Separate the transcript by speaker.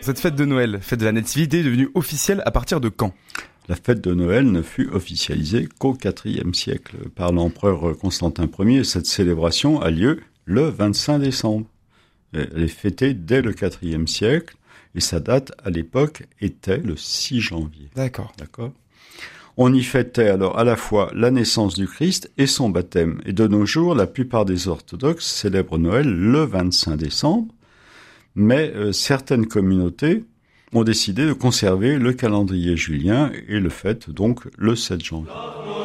Speaker 1: Cette fête de Noël, fête de la Nativité, est devenue officielle à partir de quand ?
Speaker 2: La fête de Noël ne fut officialisée qu'au IVe siècle par l'empereur Constantin Ier et cette célébration a lieu le 25 décembre. Elle est fêtée dès le IVe siècle et sa date à l'époque était le 6 janvier.
Speaker 1: D'accord.
Speaker 2: On y fêtait alors à la fois la naissance du Christ et son baptême. Et de nos jours, la plupart des orthodoxes célèbrent Noël le 25 décembre, mais certaines communautés ont décidé de conserver le calendrier julien et le fêtent donc le 7 janvier.